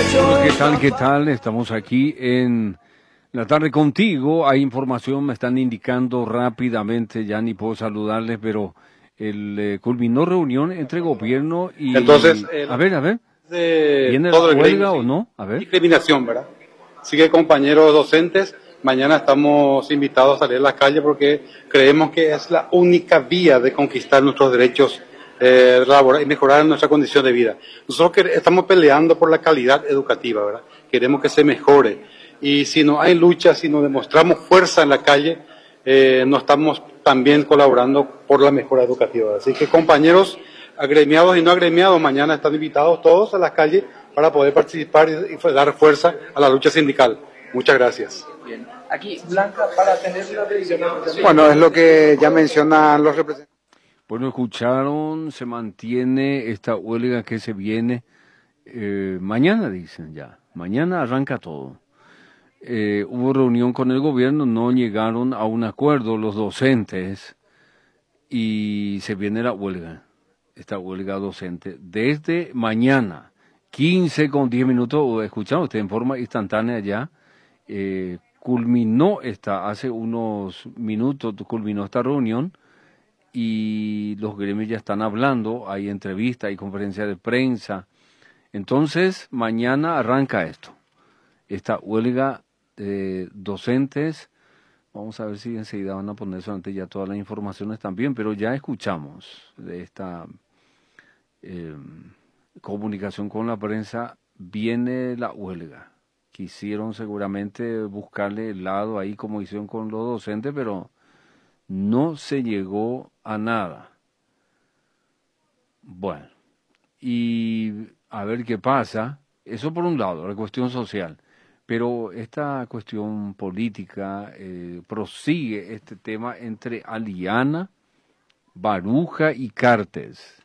¿Qué tal? ¿Qué tal? Estamos aquí en la tarde contigo. Hay información, me están indicando rápidamente, ya ni puedo saludarles, pero culminó reunión entre gobierno y... Entonces, A ver, de ¿viene la todo el gremio, huelga o sí, no? A ver. discriminación, ¿verdad? Así que compañeros docentes, mañana estamos invitados a salir a la calle porque creemos que es la única vía de conquistar nuestros derechos laborales y mejorar nuestra condición de vida. Nosotros estamos peleando por la calidad educativa, ¿verdad? Queremos que se mejore. Y si no hay lucha, si no demostramos fuerza en la calle, no estamos también colaborando por la mejora educativa. Así que compañeros agremiados y no agremiados, mañana están invitados todos a las calles para poder participar y dar fuerza a la lucha sindical. Muchas gracias. Bien. Aquí, Blanca, para tener una revisión. Bueno, es lo que ya mencionan los representantes. Bueno, escucharon, se mantiene esta huelga que se viene mañana, dicen ya. Mañana arranca todo. Hubo reunión con el gobierno, no llegaron a un acuerdo los docentes y se viene la huelga, esta huelga docente. Desde mañana, 15 con 10 minutos, escucharon usted en forma instantánea ya, hace unos minutos culminó esta reunión y los gremios ya están hablando, hay entrevistas, hay conferencias de prensa. Entonces, mañana arranca esta huelga de docentes. Vamos a ver si enseguida van a poner solamente ya todas las informaciones también, pero ya escuchamos de esta comunicación con la prensa, viene la huelga. Quisieron seguramente buscarle el lado ahí como hicieron con los docentes, pero no se llegó a nada. Bueno, y a ver qué pasa. Eso por un lado, la cuestión social. Pero esta cuestión política prosigue este tema entre Aliana, Baruja y Cartes.